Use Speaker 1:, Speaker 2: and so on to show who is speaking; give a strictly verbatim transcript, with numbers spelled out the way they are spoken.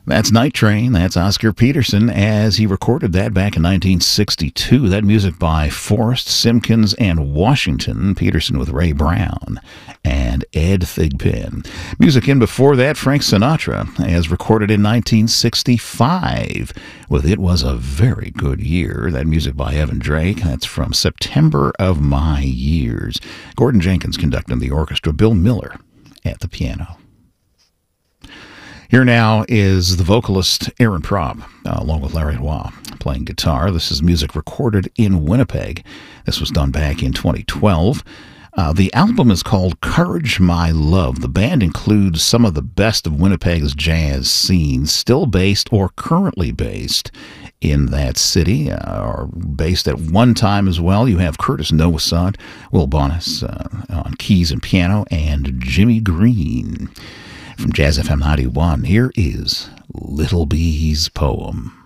Speaker 1: That's Night Train. That's Oscar Peterson as he recorded that back in nineteen sixty-two. That music by Forrest, Simpkins, and Washington. Peterson with Ray Brown and Ed Thigpen. Music in before that, Frank Sinatra, as recorded in nineteen sixty-five with It Was a Very Good Year. That music by Evan Drake. That's from September of My Years. Gordon Jenkins conducting the orchestra. Bill Miller at the piano. Here now is the vocalist Aaron Probb, uh, along with Larry Loire, playing guitar. This is music recorded in Winnipeg. This was done back in twenty twelve. Uh, the album is called Courage My Love. The band includes some of the best of Winnipeg's jazz scene, still based or currently based in that city, uh, or based at one time as well. You have Curtis Nowosad, Will Bonas uh, on keys and piano, and Jimmy Green. From Jazz F M ninety-one, here is Little Bee's Poem.